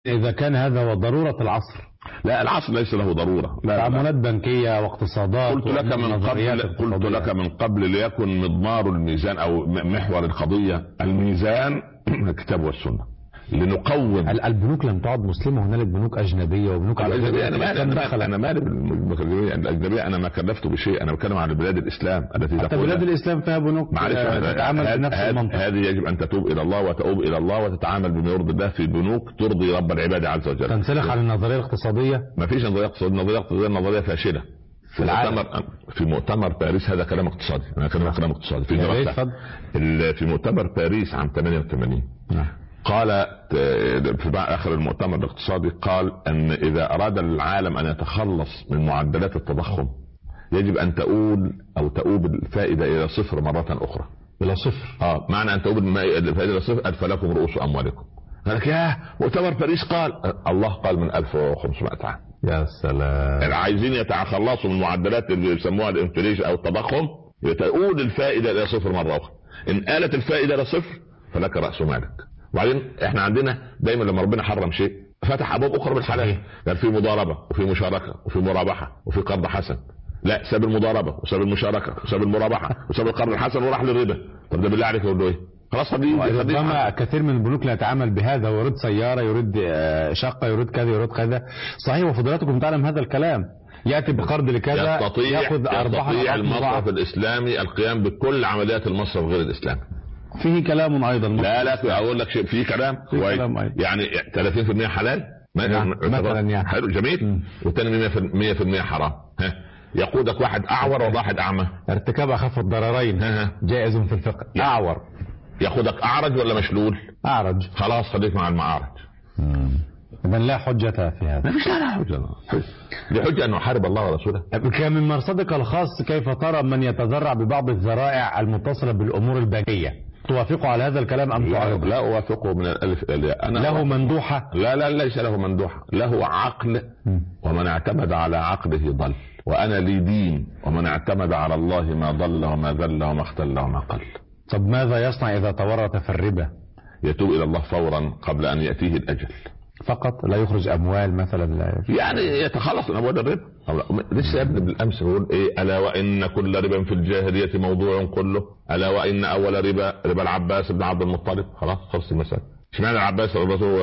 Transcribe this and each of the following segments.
إذا كان هذا هو ضرورة العصر. لا، العصر ليس له ضرورة. تعاملات بنكية واقتصادات. قلت لك من قبل ليكن مضمار الميزان أو محور القضية الميزان الكتاب والسنة لنقوم. البنوك لم تعد مسلمة، هنالك بنوك أجنبية وبنوك أجنبية. أنا مالي بالبنوك الأجنبية، أنا ما كلفت بشيء، أنا بتكلم عن بلاد الإسلام التي حتى بلاد الإسلام فيها بنوك تتعامل بنفس المنطق. هذه يجب أن تتوب إلى الله وتؤوب إلى الله وتتعامل بما يرضي الله في بنوك ترضي رب العباد عز وجل. تنسلخ عن النظرية الاقتصادية. ما فيش نظرية اقتصادية، النظرية الاقتصادية نظرية فاشلة. في مؤتمر باريس، هذا كلام اقتصادي، أنا كلام اقتصادي في مؤتمر باريس عام 88. قال في آخر المؤتمر الاقتصادي، قال أن إذا أراد العالم أن يتخلص من معدلات التضخم يجب أن تؤوب الفائدة إلى صفر مرة أخرى. إلى صفر. معنى أن تؤوب الفائدة إلى صفر ألفلكم رؤوس أموالكم. قال لك يا مؤتمر باريس قال، الله قال من 1500 عام. يا سلام. عايزين يتخلصوا من معدلات اللي يسموها الانفليشن أو التضخم، تؤول الفائدة إلى صفر مرة أخرى. إن آلت الفائدة إلى صفر فلك رأس مالك. وبعدين احنا عندنا دايما لما ربنا حرم شيء فتح ابواب اخرى بالحلال، كان في مضاربه وفي مشاركه وفي مرابحه وفي قرض حسن. لا، ساب المضاربه وساب المشاركه وساب المرابحه وساب القرض الحسن وراح للربا. طب ده بالله عليك يقول له ايه؟ خلاص ربما كثير من البنوك لا يتعامل بهذا، ويريد سياره، يريد شقه، يريد كذا، يريد كذا. صحيح، وفضلاتكم تعلم هذا الكلام. ياتي بقرض لكذا ياخذ يستطيع المصرف الاسلامي القيام بكل عمليات المصرف غير الاسلامي. فيه كلام ايضا. لا اقول لك شيء، فيه كلام يعني 30% حلال مثلا، يعني حلو جميل، والثاني 100% حرام. يقودك واحد اعور وواحد اعمى، ارتكاب اخف الضررين جائز في الفقه. اعور ياخدك اعرج ولا مشلول؟ اعرج. خلاص خليك مع المعارج. اذا لا حجة في هذا. ما فيش لا حجة. لحجة انه حارب الله ورسوله. كان من مرصدك الخاص كيف ترى من يتذرع ببعض الذرائع المتصلة بالامور البنكية؟ توافقه على هذا الكلام ام تعارضه؟ لا اوافقه من الالف الى الياء. له مندوحة؟ لا ليس له مندوحة، له عقل، ومن اعتمد على عقله ضل، وانا لي دين، ومن اعتمد على الله ما ضل وما ذل وما اختل وما قل. طب ماذا يصنع اذا تورط في الربا؟ يتوب الى الله فورا قبل ان ياتيه الاجل. فقط لا يخرج اموال مثلا؟ لا يعني يتخلص من اموال الربا. لسه يا ابني بالامس يقول ايه؟ الا وان كل ربا في الجاهليه موضوع كله، الا وان اول ربا العباس بن عبد المطلب. خلص المسألة. اشمعنى العباس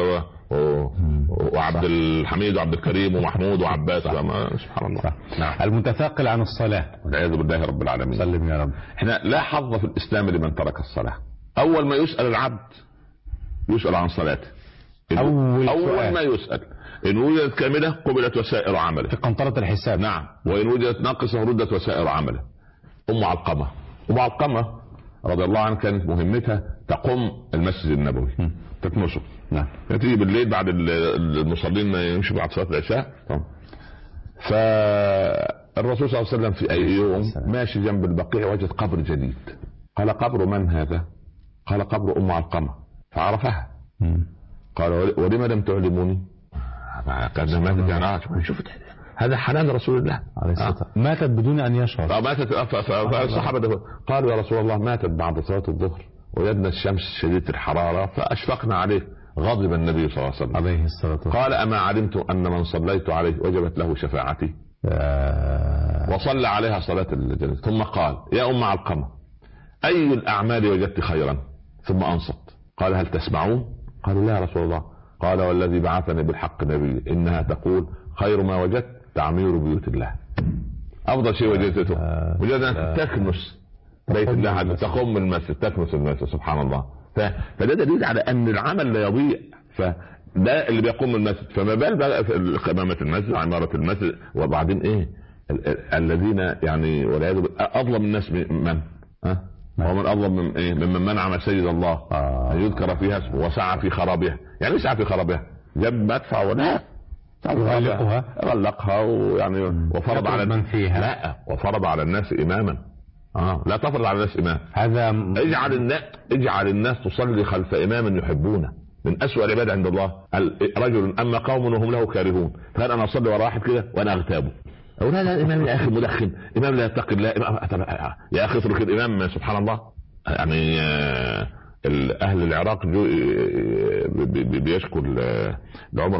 وعبد الحميد وعبد الكريم ومحمود وعباس؟ سبحان الله. نعم. المتثاقل عن الصلاه والعياذ بالله رب العالمين. سلم يا رب. احنا لا حظ في الاسلام لمن ترك الصلاه. اول ما يسال العبد يسال عن صلاته. أول ما يسأل إن وجدت كاملة قبلت وسائر عمله في قنطرة الحساب. نعم. وإن وجدت ناقصة ردت وسائر عمله. أم علقمة رضي الله عنها كانت مهمتها تقوم المسجد النبوي تكنسه. نعم. تيجي بالليل بعد المصلين ما يمشي بعد صلاة العشاء. فالرسول صلى الله عليه وسلم في أي يوم ماشي جنب البقيع وجد قبر جديد. قال قبر من هذا؟ قال قبر أم علقمة. فعرفها. قال ولما لم تعلموني؟ كان ماتت يعني شفت هذا حنان رسول الله عليه الصلاة والسلام. ماتت بدون ان يشعر. ماتت. فالصحابة قالوا يا رسول الله ماتت بعد صلاة الظهر وجدنا الشمس شديدة الحرارة فاشفقنا عليه. غضب النبي صلى الله عليه وسلم عليه الصلاة والسلام. قال اما علمت ان من صليت عليه وجبت له شفاعتي؟ وصلى عليها صلاة الجنازة. ثم قال يا ام علقمة اي الاعمال وجدت خيرا؟ ثم انصت. قال هل تسمعون؟ قالوا لا يا رسول الله. قال والذي بعثني بالحق نبي انها تقول خير ما وجدت تعمير بيوت الله. افضل شيء وجدته وجدنا تكنس بيت الله، تقوم المسجد، تكنس المسجد. سبحان الله. فده دليل على ان العمل لا يضيع. فده اللي بيقوم المسجد، فما بال بقى في قمامة المسجد وعمارة المسجد. وبعدين ايه الذين يعني والعياذ بالله اظلم الناس من ومن اظلم من ايه ممن منع مساجد الله ان يذكر فيها اسمه وسعى في خرابها. يعني ايش سعى في خرابها؟ جاب مدفع ولا غلقها ويعني وفرض على من فيها. لا وفرض على الناس اماما. لا تفرض على الناس امام. هذا اجعل الناس تصلي خلف امام يحبونه. من اسوأ العباد عند الله رجل اما قوم وهم له كارهون. فهل انا اصلي ورا واحد كده وانا اغتابه؟ أو لا إمام يا أخي مدخن، إمام لا يتقي الله، يا أخي اترك الإمام. سبحان الله. يعني اهل العراق بيشكوا لعمر